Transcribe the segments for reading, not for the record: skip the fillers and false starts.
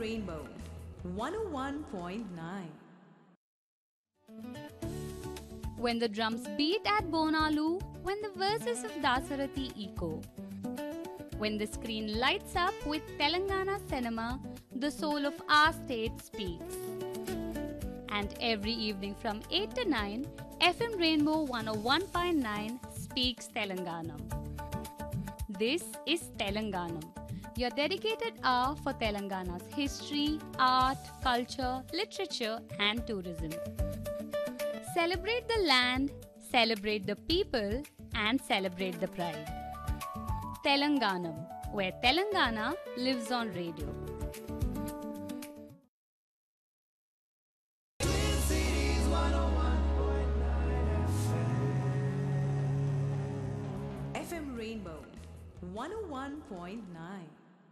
Rainbow 101.9. When the drums beat at Bonalu, when the verses of Dasarathi echo, when the screen lights up with Telangana cinema, the soul of our state speaks. And every evening from 8 to 9, FM Rainbow 101.9 speaks Telanganam. This is Telanganam, your dedicated hour for Telangana's history, art, culture, literature and tourism. Celebrate the land, celebrate the people and celebrate the pride. Telanganam, where Telangana lives on radio. FM Rainbow 101.9.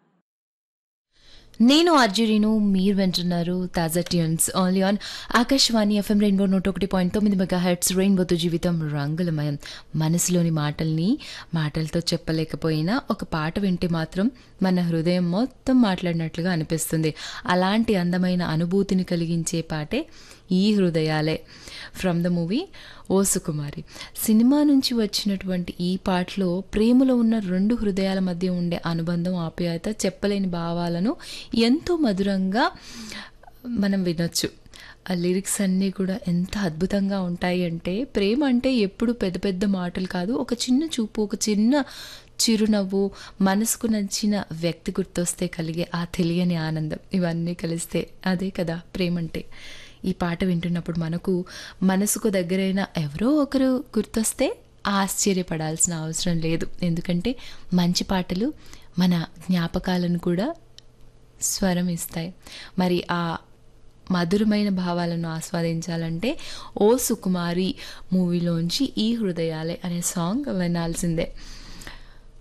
నేను అర్జురీను, మీరు వింటున్నారు తాజా tunes only on Akashvani FM rainbow 101.9 megahertz. రెయిన్బోతో జీవితం రంగులమయం. మనసులోని మాటల్ని మాటలతో చెప్పలేకపోయినా ఒక పాట వింటే మాత్రం మన హృదయం మొత్తం మాట్లాడినట్లుగా అనిపిస్తుంది. అలాంటి అందమైన అనుభూతిని కలిగించే పాటే ఈ హృదయాలే from the movie oh Sukumari cinema నుంచి వచ్చినటువంటి ఈ పాటలో ప్రేమలో ఉన్న రెండు హృదయాల మధ్య ఉండే అనుబంధం, ఆప్యాయత, చెప్పలేని భావాలను ఎంతో మధురంగా మనం వినొచ్చు. ఆ లిరిక్స్ అన్నీ కూడా ఎంత అద్భుతంగా ఉంటాయి అంటే, ప్రేమ అంటే ఎప్పుడు పెద్ద పెద్ద మాటలు కాదు, ఒక చిన్న చూపు, ఒక చిన్న చిరునవ్వు, మనసుకు నచ్చిన వ్యక్తి గుర్తొస్తే కలిగే ఆ తెలియని ఆనందం, ఇవన్నీ కలిస్తే అదే కదా ప్రేమ అంటే. ఈ పాట వింటున్నప్పుడు మనసుకు దగ్గరైన ఎవరో ఒకరు గుర్తొస్తే ఆశ్చర్యపడాల్సిన అవసరం లేదు. ఎందుకంటే మంచి పాటలు మన జ్ఞాపకాలను కూడా స్వరం ఇస్తాయి. మరి ఆ మధురమైన భావాలను ఆస్వాదించాలంటే ఓ సుకుమారి మూవీలోంచి ఈ హృదయాలే అనే సాంగ్ వినాల్సిందే.